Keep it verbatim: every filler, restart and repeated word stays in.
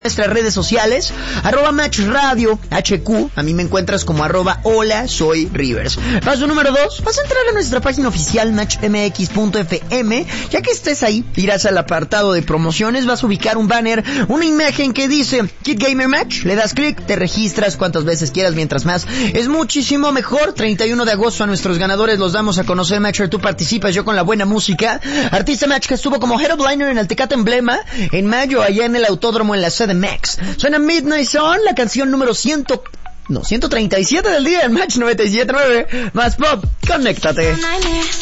Nuestras redes sociales, arroba Match Radio H Q, a mí me encuentras como arroba hola soy Rivers. Paso número dos, vas a entrar a nuestra página oficial match m x punto f m, ya que estés ahí, irás al apartado de promociones, vas a ubicar un banner, una imagen que dice Kid Gamer Match, le das clic, te registras cuantas veces quieras, mientras más, es muchísimo mejor. Treinta y uno de agosto a nuestros ganadores los damos a conocer. Matcher, tú participas, yo con la buena música. Artista Match que estuvo como headliner en el Tecate Emblema en mayo, allá en el Autódromo en la sede Max. Suena Midnight Sun, la canción número cien, no, ciento treinta y siete del día en Match noventa y siete punto nueve. Más pop, conéctate.